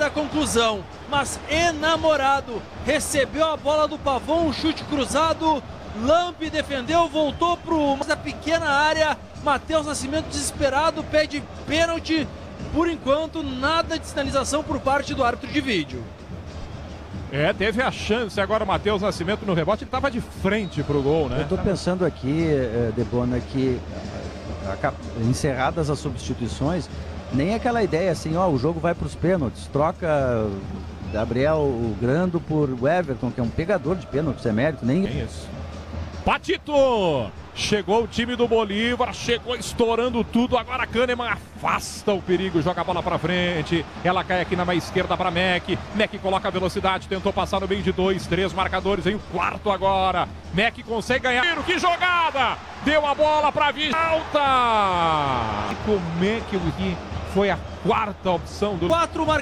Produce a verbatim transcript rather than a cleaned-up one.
da conclusão, mas enamorado, recebeu a bola do Pavon, um chute cruzado, Lamp defendeu, voltou para a pequena área, Matheus Nascimento desesperado, pede pênalti, por enquanto nada de sinalização por parte do árbitro de vídeo. É, teve a chance agora o Matheus Nascimento no rebote, ele estava de frente pro gol, né? Eu tô pensando aqui, Debona, que encerradas as substituições, nem aquela ideia assim, ó, o jogo vai para os pênaltis, troca Gabriel o Grando por Everton, que é um pegador de pênaltis, é mérito, nem... É isso. Patito! Chegou o time do Bolívar, chegou estourando tudo, agora Kahneman afasta o perigo, joga a bola pra frente, ela cai aqui na meia esquerda pra Mac, Mac coloca a velocidade, tentou passar no meio de dois, três marcadores, em o quarto agora, Mac consegue ganhar, que jogada, deu a bola pra Vigia, alta! E como é que foi a quarta opção do... Quatro